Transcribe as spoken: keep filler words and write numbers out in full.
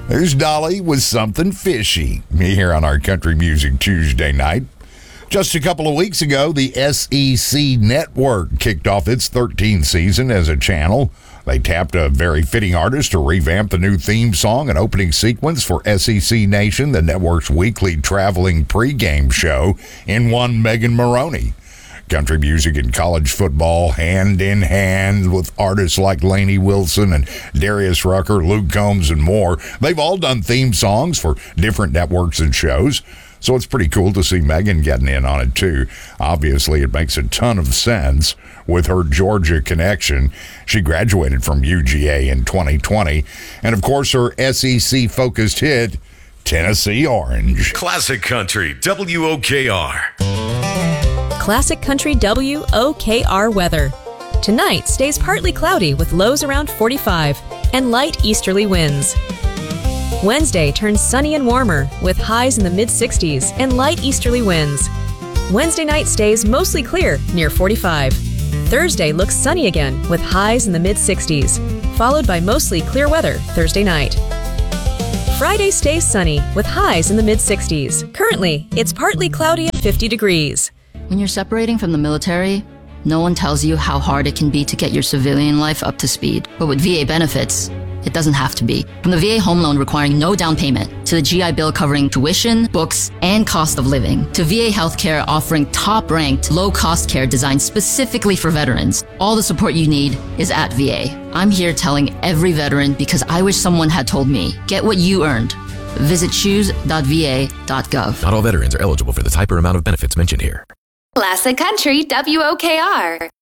There's Dolly with Something Fishy here on our Country Music Tuesday night. Just a couple of weeks ago, the S E C Network kicked off its thirteenth season as a channel. They tapped a very fitting artist to revamp the new theme song and opening sequence for S E C Nation, the network's weekly traveling pregame show, in one Megan Maroney. Country music and college football hand in hand with artists like Lainey Wilson and Darius Rucker, Luke Combs, and more. They've all done theme songs for different networks and shows, so it's pretty cool to see Megan getting in on it too. Obviously, it makes a ton of sense with her Georgia connection. She graduated from U G A in twenty twenty, and of course her S E C-focused hit, Tennessee Orange. Classic Country, W O K R. Classic Country W O K R weather. Tonight stays partly cloudy with lows around forty-five and light easterly winds. Wednesday turns sunny and warmer with highs in the mid-sixties and light easterly winds. Wednesday night stays mostly clear near forty-five. Thursday looks sunny again with highs in the mid-sixties, followed by mostly clear weather Thursday night. Friday stays sunny with highs in the mid-sixties. Currently, it's partly cloudy at fifty degrees. When you're separating from the military, no one tells you how hard it can be to get your civilian life up to speed. But with V A benefits, it doesn't have to be. From the V A home loan requiring no down payment, to the G I Bill covering tuition, books, and cost of living, to V A healthcare offering top-ranked, low-cost care designed specifically for veterans, all the support you need is at V A. I'm here telling every veteran because I wish someone had told me, get what you earned. Visit choose dot v a dot gov. Not all veterans are eligible for the type or amount of benefits mentioned here. Classic Country W O K R.